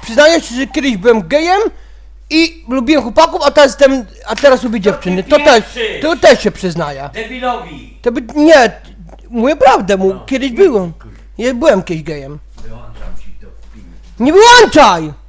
Przyznaję się, że kiedyś byłem gejem i lubiłem chłopaków, a teraz lubię dziewczyny. To też się przyznaję. Debilowi! Nie, mówię prawdę, kiedyś byłem. Ja byłem kiedyś gejem. Wyłączam ci to w filmie. Nie wyłączaj!